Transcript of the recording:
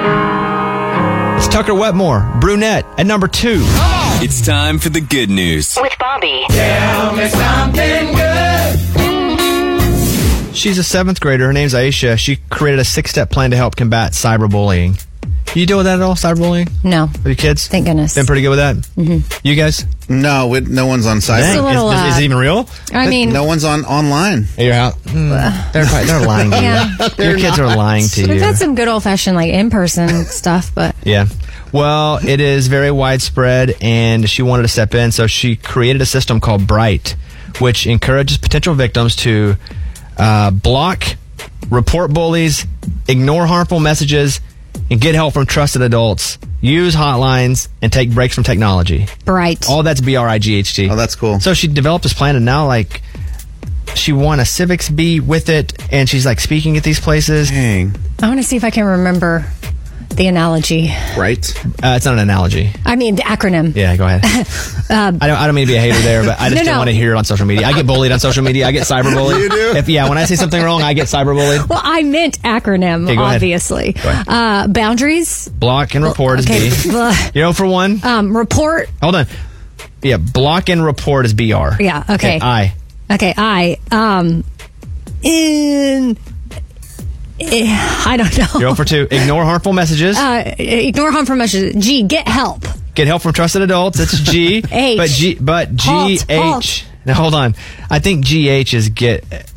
It's Tucker Wetmore, brunette, at number 2. It's time for the good news. With Bobby. Tell me something good. She's a 7th grader. Her name's Aisha. She created a 6-step plan to help combat cyberbullying. You deal with that at all, cyberbullying? No. With your kids? Thank goodness. Been pretty good with that? Mm-hmm. You guys? No, no one's on cyber. It's a little, is it even real? I mean, No one's online. At your house? They're lying to you. Yeah. Your kids are lying to we've you. had some good old-fashioned, like, in-person stuff, but... Yeah. Well, it is very widespread, and she wanted to step in, so she created a system called Bright, which encourages potential victims to block, report bullies, ignore harmful messages, and get help from trusted adults. Use hotlines and take breaks from technology. Bright. All that's BRIGHT. Oh, that's cool. So she developed this plan, and now, like, she won a civics beat with it, and she's, like, speaking at these places. Dang. I want to see if I can remember the analogy. Right? It's not an analogy. I mean, the acronym. Yeah, go ahead. I don't mean to be a hater there, but I just No. don't want to hear it on social media. I get bullied on social media. I get cyberbullied. You do? When I say something wrong, I get cyberbullied. Well, I meant acronym, Okay, go ahead. obviously. Go ahead. Boundaries. Block and report is Okay. B. You're 0 for 1? Report. Hold on. Yeah, block and report is BR. Yeah, okay. I. Okay, I don't know. You're 0 for 2. Ignore harmful messages. Ignore harmful messages. G, get help. Get help from trusted adults. That's G. H. But GH. Halt. Now hold on. I think GH is get